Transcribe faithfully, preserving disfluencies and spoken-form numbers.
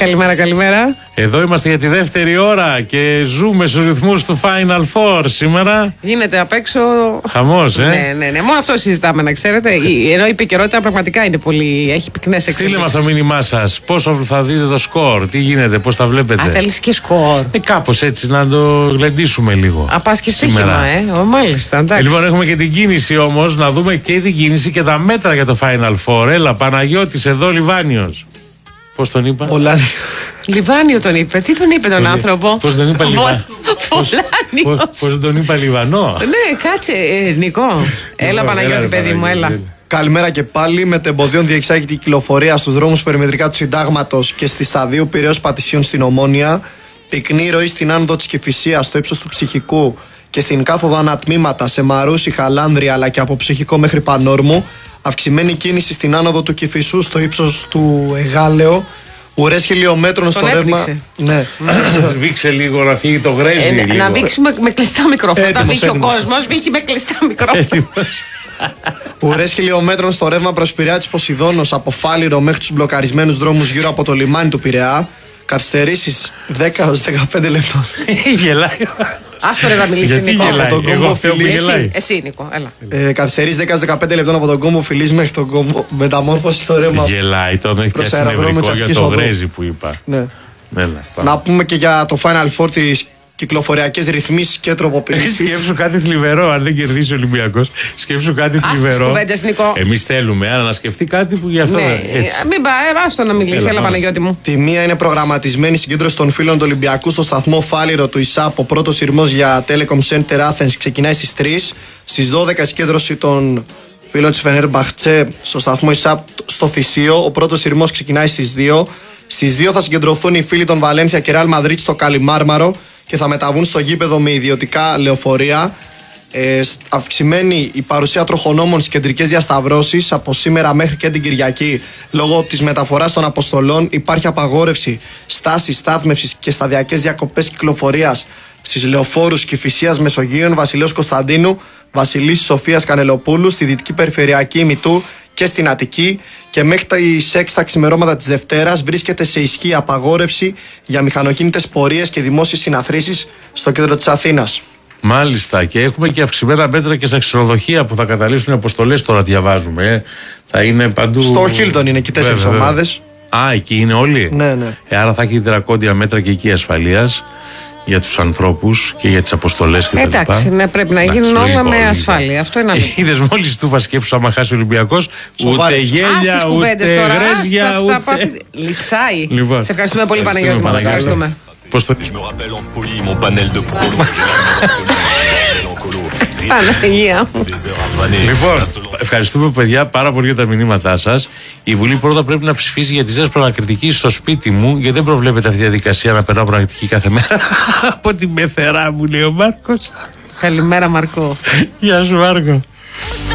Καλημέρα, καλημέρα. Εδώ είμαστε για τη δεύτερη ώρα και ζούμε στους ρυθμούς του Final Four σήμερα. Γίνεται απ' έξω. Χαμός, ε. Ναι, ναι, ναι. Μόνο αυτό συζητάμε, να ξέρετε. Ενώ η επικαιρότητα πραγματικά είναι πολύ. Έχει πυκνές εξελίξεις. Στείλτε μας το μήνυμά σας. Πόσο θα δείτε το σκορ, τι γίνεται, πώς τα βλέπετε. Α, θέλεις και σκορ. Ε, κάπως έτσι να το γλεντήσουμε λίγο. Α, πας και στοίχημα, ε. Ο, μάλιστα, εντάξει. Ε, λοιπόν, έχουμε και την κίνηση όμως, να δούμε και την κίνηση και τα μέτρα για το Final Four. Έλα, Παναγιώτης, εδώ Λιβάνιος. Πώς τον είπα? Πολάνιο. Λιβάνιο τον είπε. Τι τον είπε τον, τον άνθρωπο? Πώς τον είπα Λιβάνιο? Φολάνιο. Πώς τον είπα Λιβανό? Ναι, κάτσε, ε, Νικό. Έλα, Παναγιώτη, παιδί μου, έλα. Καλημέρα και πάλι. Μετεμποδίων διεξάγεται η κυκλοφορία στους δρόμους περιμετρικά του Συντάγματος και στη σταδίου Πειραιώς Πατησίων στην Ομόνια. Πυκνή ροή στην άνοδο της Κηφισίας στο ύψος του Ψυχικού και στην κάθοδο ανατμήματα σε Μαρούσι, Χαλάνδρια αλλά και από Ψυχικό μέχρι Πανόρμου. Αυξημένη κίνηση στην άνοδο του Κηφισού στο ύψος του Εγάλεο. Ουρές χιλιόμετρων στο ρεύμα. Ναι. Βήξε λίγο να φύγει το γρέζι. Ε, λίγο. Να βήξουμε με κλειστά μικρόφωνα. Όταν βήχει ο κόσμος, βήχει με κλειστά μικρόφωνα. Ουρές χιλιόμετρων στο ρεύμα προς Πειραιά της Ποσειδώνος από Φάληρο μέχρι τους μπλοκαρισμένους δρόμους γύρω από το λιμάνι του Πειραιά. Καθυστερήσεις δέκα έως δεκαπέντε λεπτών. Γελάει. Άστο ρε να μιλήσει, Νικό. Εγώ φταίω που γελάει. Εσύ, Νικό, έλα. Ε, Καθυστερήσεις δέκα έως δεκαπέντε λεπτών από τον κόμβο Φιλής μέχρι τον κόμβο Μεταμόρφωση στο ρεύμα. Γελάει, τον έχει πιάσει νευρικό για το γρέζι που είπα. Ναι. Να πούμε και για το Final Four τις κυκλοφοριακές ρυθμίσεις και τροποποιήσεις. Σκέψου κάτι θλιβερό, αν δεν κερδίσει ο Ολυμπιακός. Σκέψου κάτι θλιβερό. Εμείς θέλουμε, αλλά να σκεφτεί κάτι που γι' αυτό. Ναι, μην πάει, άστο να μιλήσει, έλα Παναγιώτη μου. Τη μία είναι προγραμματισμένη συγκέντρωση των φίλων του Ολυμπιακού στο σταθμό Φάληρο του ΙΣΑΠ. Ο πρώτος σειρμός για Telecom Center Athens ξεκινάει στις τρεις. Στις δώδεκα η συγκέντρωση των φίλων της Φενέρμπαχτσε στο σταθμό ΙΣΑΠ στο Θησίο. Ο πρώτος σειρμός ξεκινάει στις δύο. Στις δύο θα συγκεντρωθούν οι φίλοι των Βαλένθια και Ρεάλ Μαδρίτ στο Καλιμάρμαρο και θα μεταβούν στο γήπεδο με ιδιωτικά λεωφορεία. Ε, αυξημένη η παρουσία τροχονόμων στις κεντρικές διασταυρώσεις από σήμερα μέχρι και την Κυριακή. Λόγω της μεταφοράς των αποστολών υπάρχει απαγόρευση στάσης, στάθμευσης και σταδιακές διακοπές κυκλοφορίας στις λεωφόρους Κηφισίας Μεσογείων, Βασιλέως Κωνσταντίνου, Βασιλής Σοφίας Κανελοπούλου, στη Δυτική Περιφερειακή ημιτού και στην Αττική, και μέχρι τις έξι τα ξημερώματα της Δευτέρας βρίσκεται σε ισχύ απαγόρευση για μηχανοκίνητες πορείες και δημόσιες συναθρήσεις στο κέντρο της Αθήνας. Μάλιστα, και έχουμε και αυξημένα μέτρα και στα ξενοδοχεία που θα καταλήξουν αποστολές, τώρα διαβάζουμε. Ε. Θα είναι παντού. Στο Χίλτον είναι και τέσσερις ομάδες. Α, εκεί είναι όλοι. Ναι, ναι. Ε, άρα θα έχει δρακόντια μέτρα και εκεί ασφαλείας για τους ανθρώπους και για τις αποστολές και τα λοιπά. Εντάξει, ναι, πρέπει να γίνουν όλα με ασφάλεια. Αυτό είναι αλήθεια. Είδες μόλις του σκέψου άμα χάσει ο Ολυμπιακός, ούτε γέλια, ούτε γρέζια, ούτε. Λυσάει. Λοιπόν, σε ευχαριστούμε πολύ, Παναγιώτη. Μας ευχαριστούμε. Πώς το... Παναγία μου. Λοιπόν, ευχαριστούμε παιδιά πάρα πολύ για τα μηνύματά σας. Η Βουλή πρώτα πρέπει να ψηφίσει για τις νέες προανακριτική στο σπίτι μου, γιατί δεν προβλέπεται αυτή η διαδικασία να περνάω προανακριτική κάθε μέρα. Από τη μεθερά μου, λέει ο Μάρκος. Καλημέρα, Μαρκό. Γεια σου, Μάρκο.